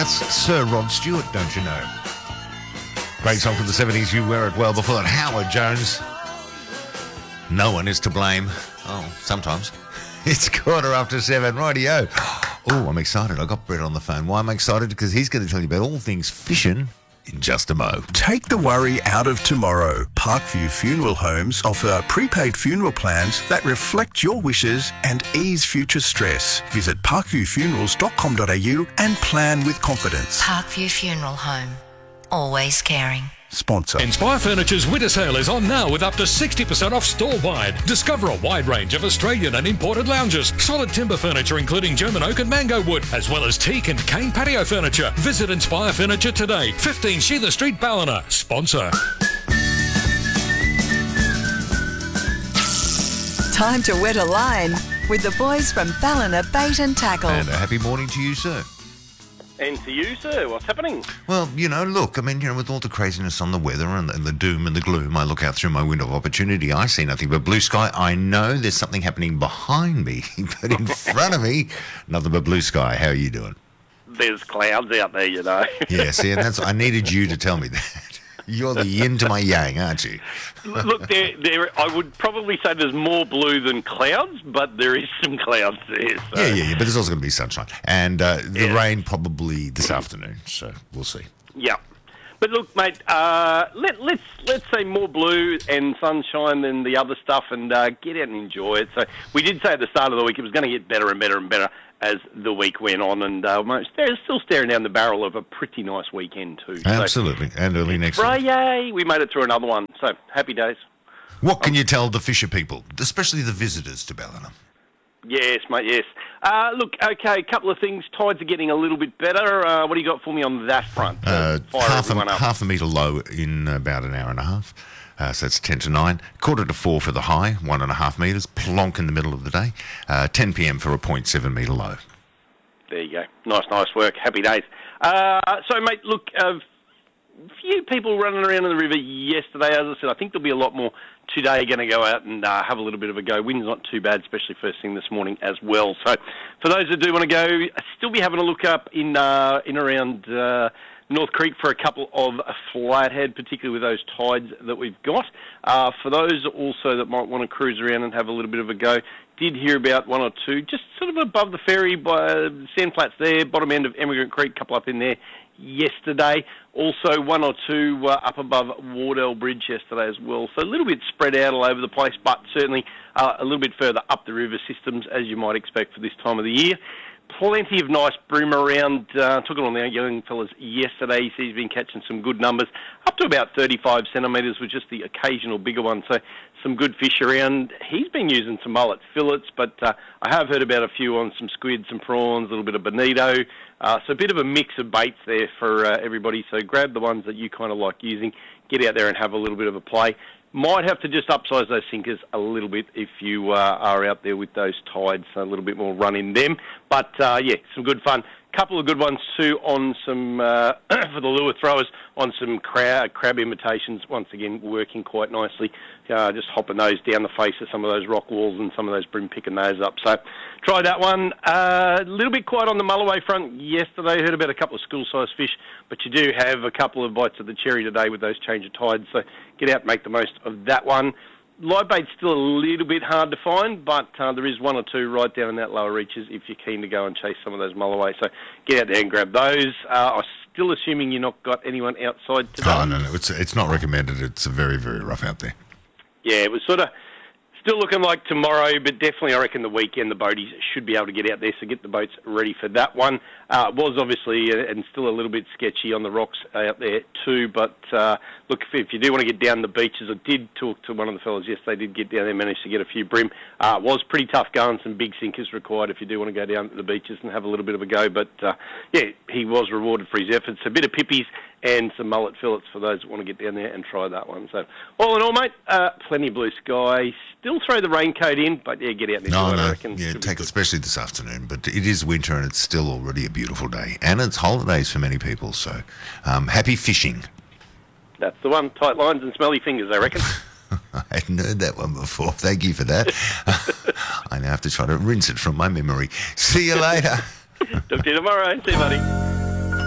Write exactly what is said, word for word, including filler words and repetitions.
That's Sir Rod Stewart, don't you know? Great song from the seventies, You Wear It Well. Before that, Howard Jones. No one is to blame. Oh, sometimes. It's quarter after seven, rightio. Oh, I'm excited. I got Brett on the phone. Why am I excited? Because he's going to tell you about all things fishing in just a mo. Take the worry out of tomorrow. Parkview Funeral Homes offer prepaid funeral plans that reflect your wishes and ease future stress. Visit parkview funerals dot com dot a u and plan with confidence. Parkview Funeral Home. Always caring. Sponsor. Inspire Furniture's winter sale is on now with up to sixty percent off store-wide. Discover a wide range of Australian and imported lounges, solid timber furniture including German oak and mango wood, as well as teak and cane patio furniture. Visit Inspire Furniture today. fifteen Sheether Street, Ballina. Sponsor. Time to wet a line with the boys from Ballina Bait and Tackle. And a happy morning to you, sir. And to you, sir, what's happening? Well, you know, look, I mean, you know, with all the craziness on the weather and the, and the doom and the gloom, I look out through my window of opportunity, I see nothing but blue sky. I know there's something happening behind me, but in front of me, nothing but blue sky. How are you doing? There's clouds out there, you know. Yeah, see, and that's, I needed you to tell me that. You're the yin to my yang, aren't you? Look, there, there. I would probably say there's more blue than clouds, but there is some clouds there. So. Yeah, yeah, yeah, but there's also going to be sunshine. And uh, the Yeah. rain probably this afternoon, so we'll see. Yeah. But look, mate, uh, let, let's let's say more blue and sunshine than the other stuff and uh, get out and enjoy it. So we did say at the start of the week it was going to get better and better and better as the week went on, and uh, we're still staring down the barrel of a pretty nice weekend too. Absolutely, so, and early next right, week. yay, we made it through another one, so happy days. What can you tell the fisher people, especially the visitors to Ballina? Yes, mate, yes. Uh, look, okay, a couple of things. Tides are getting a little bit better. Uh, what do you got for me on that front? Uh, Fire half, a, everyone up. half a metre low in about an hour and a half. Uh, so that's ten to nine. Quarter to four for the high, one and a half metres. Plonk in the middle of the day. Uh, ten p.m. for a point seven metre low. There you go. Nice, nice work. Happy days. Uh, so, mate, look, a few people running around in the river yesterday. As I said, I think there'll be a lot more today going to go out and uh, have a little bit of a go. Wind's not too bad, especially first thing this morning as well. So, for those that do want to go, still be having a look up in uh, in around uh, North Creek for a couple of flathead, particularly with those tides that we've got. Uh, for those also that might want to cruise around and have a little bit of a go, did hear about one or two just sort of above the ferry by uh, sand flats there, bottom end of Emigrant Creek, a couple up in there yesterday. Also one or two uh, up above Wardell Bridge yesterday as well. So a little bit spread out all over the place, but certainly uh, a little bit further up the river systems as you might expect for this time of the year. Plenty of nice bream around. Uh, took it on the young fellas yesterday. He's been catching some good numbers, up to about thirty-five centimetres with just the occasional bigger one. So some good fish around. He's been using some mullet fillets, but uh, I have heard about a few on some squid, some prawns, a little bit of bonito. Uh, so a bit of a mix of baits there for uh, everybody. So grab the ones that you kind of like using. Get out there and have a little bit of a play. Might have to just upsize those sinkers a little bit if you uh, are out there with those tides, so a little bit more run in them. But, uh, yeah, some good fun. Couple of good ones, too, on some, uh, for the lure throwers, on some crab, crab imitations, once again, working quite nicely. Uh, just hopping those down the face of some of those rock walls and some of those brim, picking those up. So try that one. Uh, a little bit quiet on the mulloway front yesterday. Heard about a couple of school-sized fish, but you do have a couple of bites of the cherry today with those change of tides. So get out and make the most of that one. Live bait's still a little bit hard to find, but uh, there is one or two right down in that lower reaches if you're keen to go and chase some of those mulloway. So get out there and grab those. Uh, I'm still assuming you've not got anyone outside today. Oh, no, no, it's, it's not recommended. It's very, very rough out there. Yeah, it was sort of still looking like tomorrow, but definitely I reckon the weekend the boaties should be able to get out there, so get the boats ready for that one. Uh, it was obviously uh, and still a little bit sketchy on the rocks out there too, but uh, look, if, if you do want to get down the beaches, I did talk to one of the fellas yesterday, did get down there, managed to get a few brim. Uh, it was pretty tough going, some big sinkers required if you do want to go down to the beaches and have a little bit of a go, but uh, yeah, he was rewarded for his efforts. A bit of pippies and some mullet fillets for those that want to get down there and try that one. So all in all, mate, uh, plenty of blue sky. Still throw the raincoat in, but yeah, get out and enjoy No, it, I no, reckon. yeah, Should be take good. especially this afternoon, but it is winter and it's still already a beautiful day. And it's holidays for many people, so um, happy fishing. That's the one. Tight lines and smelly fingers, I reckon. I hadn't heard that one before. Thank you for that. I now have to try to rinse it from my memory. See you later. Talk to you tomorrow. See you, buddy.